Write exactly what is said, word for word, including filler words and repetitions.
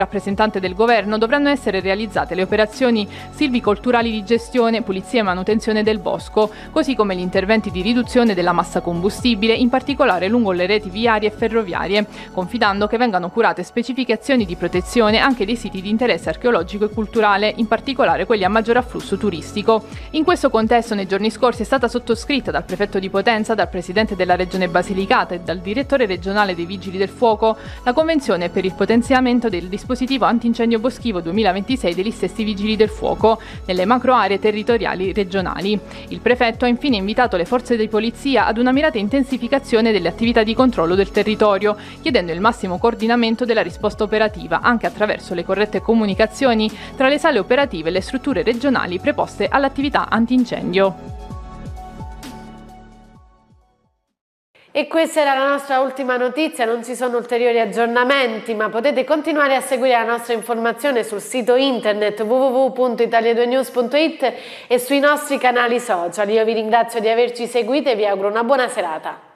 rappresentante del governo dovranno essere realizzate le operazioni silvicolturali di gestione, pulizia e manutenzione del bosco, così come gli interventi di riduzione della massa combustibile, in particolare lungo le reti viarie e ferroviarie, confidando che vengano curate specifiche azioni di protezione anche dei siti di interesse archeologico e culturale, in particolare quelli a maggior afflusso turistico. In questo contesto, nei giorni scorsi è stata sottoscritta dal prefetto di Potenza, dal presidente della regione Basilicata e dal direttore regionale dei Vigili del Fuoco la convenzione per il potenziamento del dispositivo dispositivo antincendio boschivo duemilaventisei degli stessi Vigili del Fuoco nelle macro aree territoriali regionali. Il prefetto ha infine invitato le forze di polizia ad una mirata intensificazione delle attività di controllo del territorio, chiedendo il massimo coordinamento della risposta operativa, anche attraverso le corrette comunicazioni tra le sale operative e le strutture regionali preposte all'attività antincendio. E questa era la nostra ultima notizia, non ci sono ulteriori aggiornamenti, ma potete continuare a seguire la nostra informazione sul sito internet w w w punto italia due news punto it e sui nostri canali social. Io vi ringrazio di averci seguito e vi auguro una buona serata.